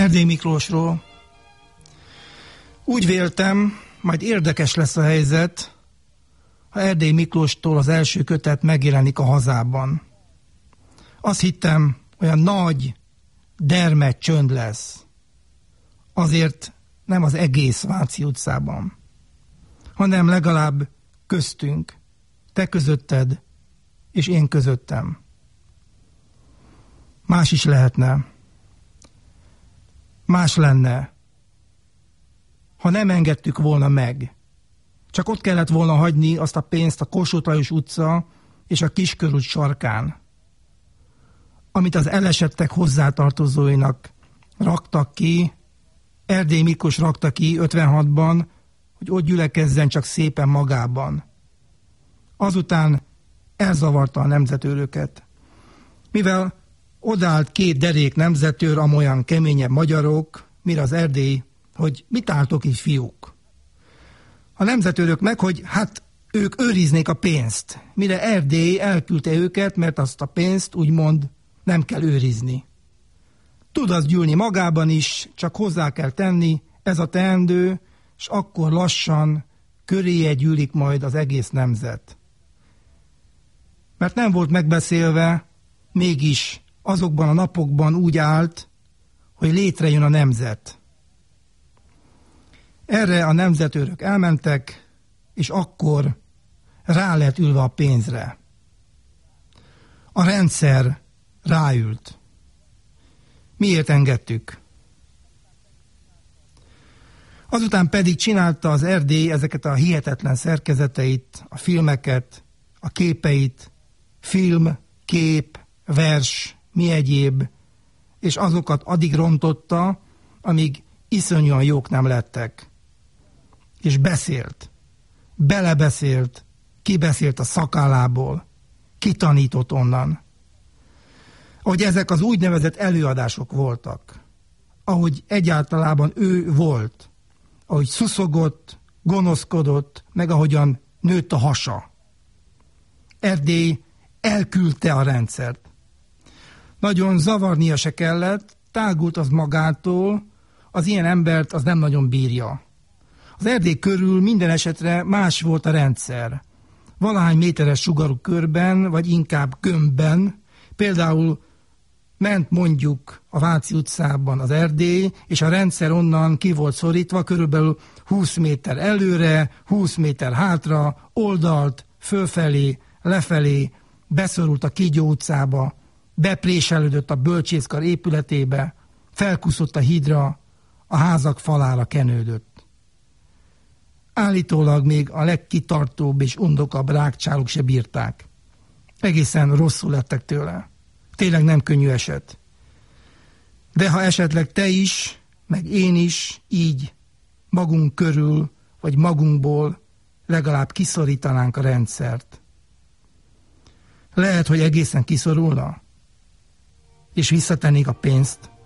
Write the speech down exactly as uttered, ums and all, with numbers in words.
Erdély Miklósról. Úgy véltem, majd érdekes lesz a helyzet, ha Erdély Miklóstól az első kötet megjelenik a hazában. Azt hittem, olyan nagy, dermed csönd lesz. Azért nem az egész Váci utcában, hanem legalább köztünk, te közötted és én közöttem. Más is lehetne. Más lenne, ha nem engedtük volna meg. Csak ott kellett volna hagyni azt a pénzt a Kossuth Lajos utca és a Kiskörút sarkán, amit az elesettek hozzátartozóinak raktak ki, Erdély Miklós rakta ki ötvenhatban, hogy ott gyülekezzen csak szépen magában. Azután elzavarta a nemzetőröket. Mivel odállt két derék nemzetőr, amolyan keményebb magyarok, mire az Erdély, hogy mit álltok így, fiúk? A nemzetőrök meg, hogy hát ők őriznék a pénzt, mire Erdély elküldte őket, mert azt a pénzt úgymond nem kell őrizni. Tud az gyűlni magában is, csak hozzá kell tenni, ez a teendő, és akkor lassan köréje gyűlik majd az egész nemzet. Mert nem volt megbeszélve, mégis azokban a napokban úgy állt, hogy létrejön a nemzet. Erre a nemzetőrök elmentek, és akkor rá lett ülve a pénzre. A rendszer ráült. Miért engedtük? Azután pedig csinálta az Erdély ezeket a hihetetlen szerkezeteit, a filmeket, a képeit, film, kép, vers, mi egyéb, és azokat addig rontotta, amíg iszonyúan jók nem lettek. És beszélt, belebeszélt, kibeszélt a szakállából, kitanított onnan. Ahogy ezek az úgynevezett előadások voltak, ahogy egyáltalában ő volt, ahogy szuszogott, gonoszkodott, meg ahogyan nőtt a hasa. Erdély elküldte a rendszert. Nagyon zavarnia se kellett, tágult az magától, az ilyen embert az nem nagyon bírja. Az Erdély körül minden esetre más volt a rendszer. Valahány méteres sugarú körben, vagy inkább gömbben, például ment mondjuk a Váci utcában az Erdély, és a rendszer onnan ki volt szorítva, körülbelül húsz méter előre, húsz méter hátra, oldalt, fölfelé, lefelé, beszorult a Kígyó utcába, bepréselődött a bölcsészkar épületébe, felkuszott a hídra, a házak falára kenődött. Állítólag még a legkitartóbb és undokabb rágcsálók se bírták. Egészen rosszul lettek tőle. Tényleg nem könnyű eset. De ha esetleg te is, meg én is így magunk körül, vagy magunkból legalább kiszorítanánk a rendszert. Lehet, hogy egészen kiszorulna, és visszatennék a pénzt,